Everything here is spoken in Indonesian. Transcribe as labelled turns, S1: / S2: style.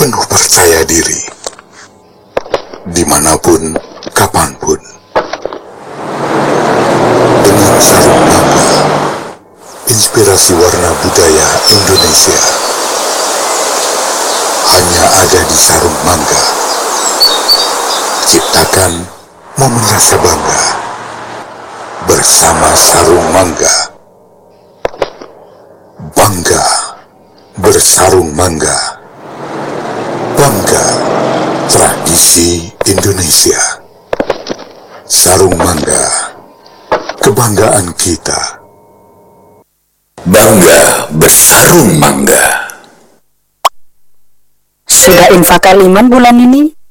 S1: penuh percaya diri, dimanapun, kapanpun. Dengan sarung mangga, inspirasi warna budaya Indonesia hanya ada di sarung mangga. Ciptakan momen rasa bangga bersama sarung mangga. Bangga bersarung mangga. Bangga tradisi Indonesia. Sarung mangga, kebanggaan kita.
S2: Bangga bersarung mangga.
S3: Sudah infak kaliman bulan ini?